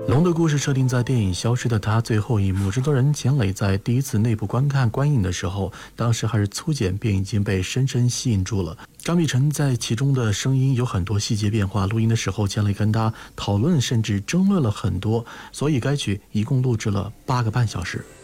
龙的故事设定在电影《消失的她》最后一幕，制作人钱磊在第一次内部观影的时候，当时还是粗剪，便已经被深深吸引住了。张碧晨在其中的声音有很多细节变化，录音的时候钱磊跟他讨论甚至争论了很多，所以该曲一共录制了8个半小时。